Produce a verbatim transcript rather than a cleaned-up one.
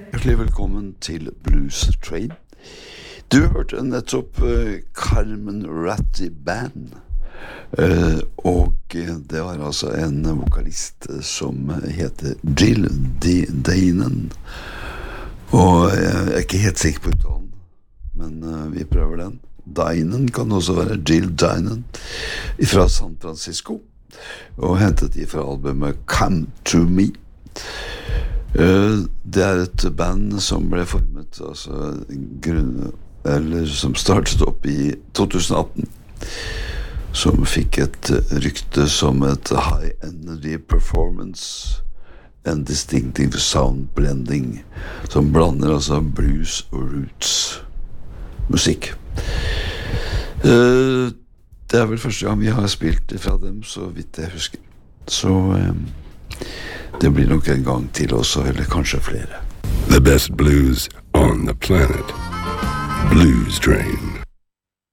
Hjertelig velkommen til Blues Train. Du hørte nettopp uh, Carmen Ratty Band, uh, og det var altså en vokalist som heter Jill Dainen, og jeg er ikke helt sikker på uttalen, men uh, vi prøver den. Dainen kan også være Jill Dainen fra San Francisco, og hentet de fra albumet Come To Me. Uh, det er et band som ble formet, altså grunn, eller som startet opp i to tusen atten, som fikk et rykte som et high energy performance and distinctive sound blending, som blander altså blues og roots musikk. Uh, det er vel første gang vi har spilt fra dem, så vidt jeg husker. Så um, det blir nok en gang til også, eller kanskje flere. The best blues on the planet. Blues Train.